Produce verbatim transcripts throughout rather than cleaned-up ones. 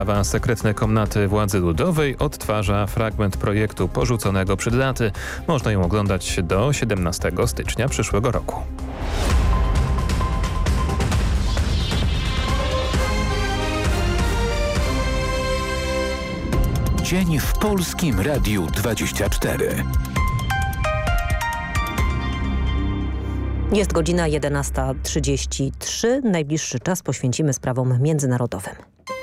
Sekretne komnaty władzy ludowej odtwarza fragment projektu porzuconego przed laty. Można ją oglądać do siedemnastego stycznia przyszłego roku. Dzień w Polskim Radiu dwadzieścia cztery. Jest godzina jedenasta trzydzieści trzy. Najbliższy czas poświęcimy sprawom międzynarodowym.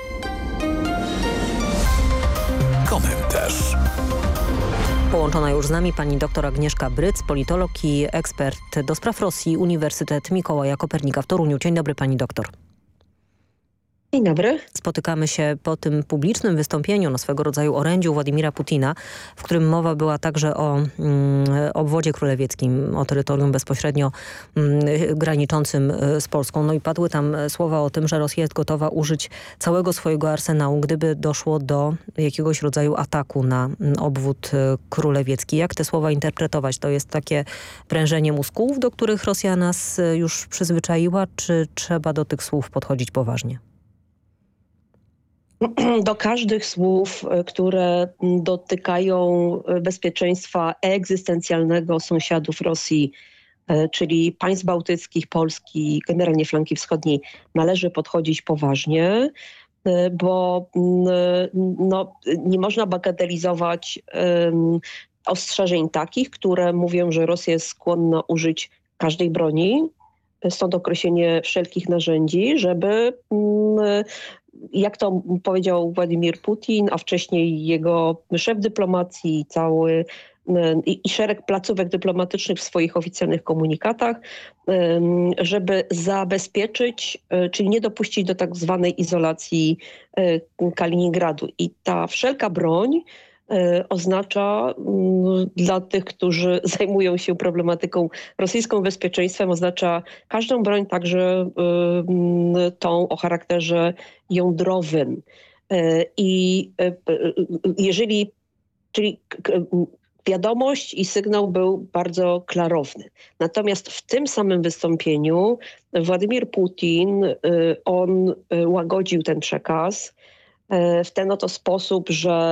Komentarz. Połączona już z nami pani dr Agnieszka Bryc, politolog i ekspert do spraw Rosji, Uniwersytet Mikołaja Kopernika w Toruniu. Dzień dobry pani doktor. Dzień dobry. Spotykamy się po tym publicznym wystąpieniu, no swego rodzaju orędziu Władimira Putina, w którym mowa była także o mm, obwodzie królewieckim, o terytorium bezpośrednio mm, graniczącym z Polską. No i padły tam słowa o tym, że Rosja jest gotowa użyć całego swojego arsenału, gdyby doszło do jakiegoś rodzaju ataku na obwód królewiecki. Jak te słowa interpretować? To jest takie prężenie mózgów, do których Rosja nas już przyzwyczaiła, czy trzeba do tych słów podchodzić poważnie? Do każdych słów, które dotykają bezpieczeństwa egzystencjalnego sąsiadów Rosji, czyli państw bałtyckich, Polski, generalnie flanki wschodniej, należy podchodzić poważnie, bo no, nie można bagatelizować um, ostrzeżeń takich, które mówią, że Rosja jest skłonna użyć każdej broni, stąd określenie wszelkich narzędzi, żeby um, jak to powiedział Władimir Putin, a wcześniej jego szef dyplomacji, cały i, i szereg placówek dyplomatycznych w swoich oficjalnych komunikatach, żeby zabezpieczyć, czyli nie dopuścić do tak zwanej izolacji Kaliningradu. I ta wszelka broń oznacza dla tych, którzy zajmują się problematyką rosyjską bezpieczeństwem, oznacza każdą broń, także tą o charakterze jądrowym. I jeżeli, czyli wiadomość i sygnał był bardzo klarowny. Natomiast w tym samym wystąpieniu Władimir Putin, on łagodził ten przekaz w ten oto sposób, że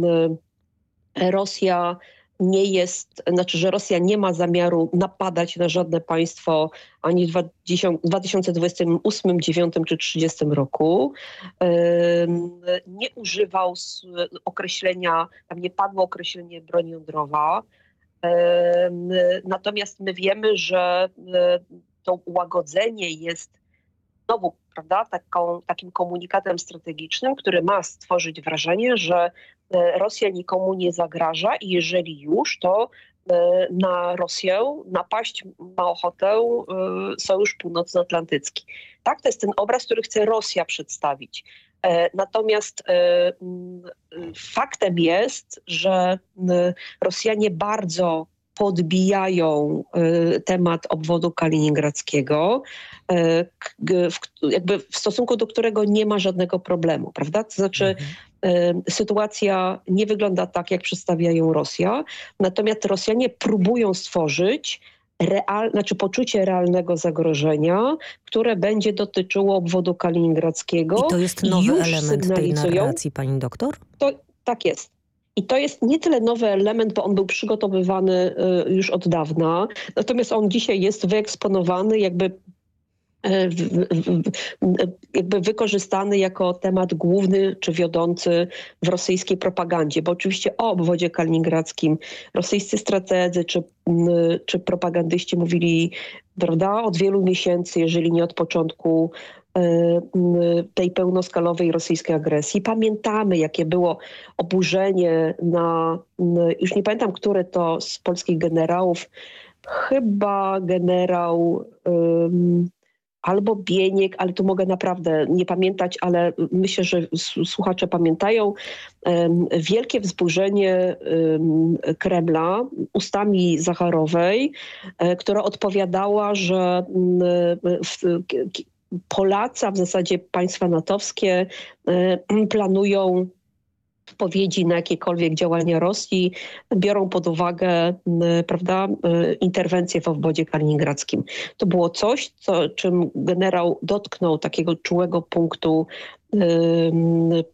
Rosja nie jest, znaczy, że Rosja nie ma zamiaru napadać na żadne państwo ani w dwa tysiące dwudziestym ósmym, dziewiątym czy trzydziestym roku. Nie używał określenia, tam nie padło określenie broń jądrowa. Natomiast my wiemy, że to łagodzenie jest znowu, prawda, taką, takim komunikatem strategicznym, który ma stworzyć wrażenie, że Rosja nikomu nie zagraża i jeżeli już, to na Rosję napaść ma ochotę Sojusz Północnoatlantycki. Tak, to jest ten obraz, który chce Rosja przedstawić. Natomiast faktem jest, że Rosjanie bardzo podbijają temat obwodu kaliningradzkiego, jakby w stosunku do którego nie ma żadnego problemu, prawda? To znaczy mhm. sytuacja nie wygląda tak, jak przedstawiają Rosja, natomiast Rosjanie próbują stworzyć real, znaczy poczucie realnego zagrożenia, które będzie dotyczyło obwodu kaliningradzkiego. I to jest nowy element tej narracji, pani doktor? To, tak jest. I to jest nie tyle nowy element, bo on był przygotowywany już od dawna, natomiast on dzisiaj jest wyeksponowany, jakby, jakby wykorzystany jako temat główny czy wiodący w rosyjskiej propagandzie. Bo oczywiście o obwodzie kaliningradzkim rosyjscy strategzy czy, czy propagandyści mówili, prawda, od wielu miesięcy, jeżeli nie od początku tej pełnoskalowej rosyjskiej agresji. Pamiętamy, jakie było oburzenie na, już nie pamiętam, który to z polskich generałów, chyba generał um, albo Bieniek, ale tu mogę naprawdę nie pamiętać, ale myślę, że słuchacze pamiętają. Um, wielkie wzburzenie um, Kremla ustami Zacharowej, um, która odpowiadała, że um, w, Polacy, a w zasadzie państwa natowskie planują odpowiedzi na jakiekolwiek działania Rosji, biorą pod uwagę, prawda, interwencję w obwodzie kaliningradzkim. To było coś, co, czym generał dotknął takiego czułego punktu